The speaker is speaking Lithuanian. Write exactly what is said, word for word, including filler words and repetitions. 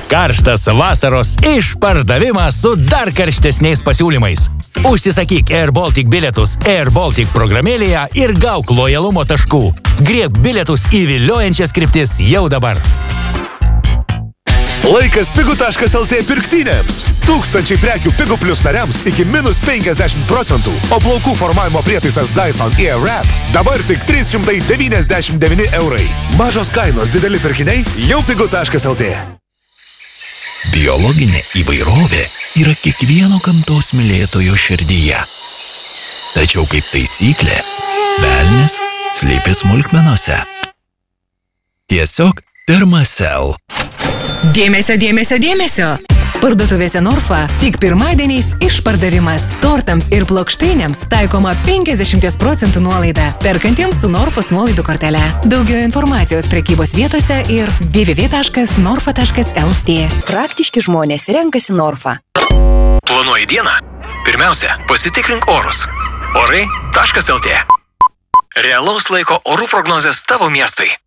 Karštas vasaros išpardavimas su dar karštesniais pasiūlymais. Užsisakyk Air Baltic bilietus Air Baltic programėlėje ir gauk lojalumo taškų. Griebk bilietus į viliojančias kryptis jau dabar. Laikas pigu taškas lt pirktynėms. Tūkstančiai prekių Pigu Plus nariams iki minus penkiasdešimt procentų, o plaukų formavimo prietaisas Dyson Airwrap dabar tik trys šimtai devyniasdešimt devyni eurai. Mažos kainos, dideli pirkiniai jau pigu taškas lt. Biologinė įvairovė yra kiekvieno gamtos mylėtojo širdyje. Tačiau kaip taisyklė, velnias slypi smulkmenose. Tiesiog Thermacell. Dėmesio, dėmesio, dėmesio! Parduotuvėse Norfa tik pirmadieniais išpardavimas. Tortams ir plokštainėms taikoma penkiasdešimt procentų nuolaida. Perkantiems su Norfos nuolaidų kortele. Daugiau informacijos prekybos vietose ir w w w taškas norfa taškas lt. Praktiški žmonės renkasi Norfa. Planuoji dieną? Pirmiausia, pasitikrink orus. Orai taškas lt. Realaus laiko orų prognozės tavo miestui.